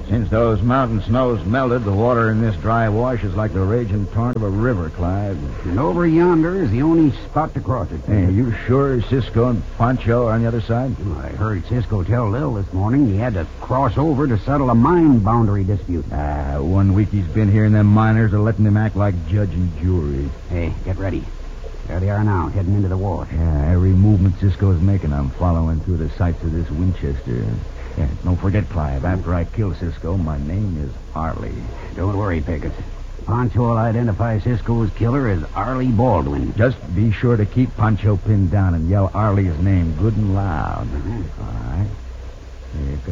Since those mountain snows melted, the water in this dry wash is like the raging torrent of a river, Clive. And over yonder is the only spot to cross it. Hey, are you sure Cisco and Pancho are on the other side? I heard Cisco tell Lil this morning he had to cross over to settle a mine boundary dispute. 1 week he's been here, and them miners are letting him act like judge and jury. Hey, get ready. There they are now, heading into the wash. Yeah, every movement Cisco's making, I'm following through the sights of this Winchester. Yeah, don't forget, Clive, after I kill Cisco, my name is Arlie. Don't worry, Pickett. Pancho will identify Cisco's killer as Arlie Baldwin. Just be sure to keep Pancho pinned down and yell Arlie's name good and loud. All right. Here it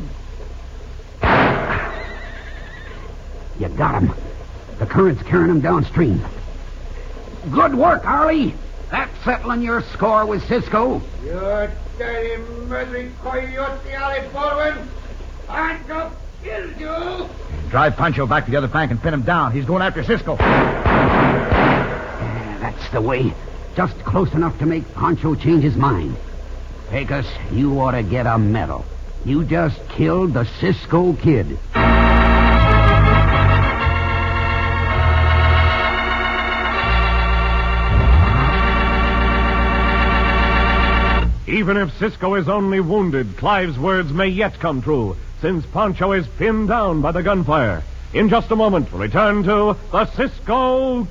goes. You got him. The current's carrying him downstream. Good work, Arlie. That's settling your score with Cisco. You dirty, murdering coyote, Arlie Baldwin. Pancho killed you. Drive Pancho back to the other bank and pin him down. He's going after Cisco. That's the way. Just close enough to make Pancho change his mind. Pecos, you ought to get a medal. You just killed the Cisco Kid. Even if Cisco is only wounded, Clive's words may yet come true, since Pancho is pinned down by the gunfire. In just a moment, we'll return to the Cisco